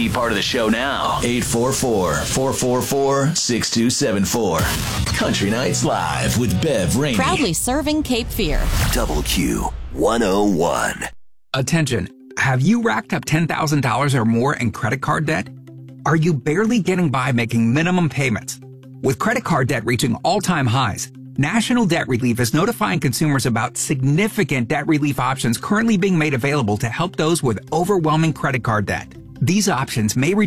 Be part of the show now. 844-444-6274. Country Nights Live with Bev Rainey. Proudly serving Cape Fear. Double Q 101. Attention. Have you racked up $10,000 or more in credit card debt? Are you barely getting by making minimum payments? With credit card debt reaching all-time highs, National Debt Relief is notifying consumers about significant debt relief options currently being made available to help those with overwhelming credit card debt. These options may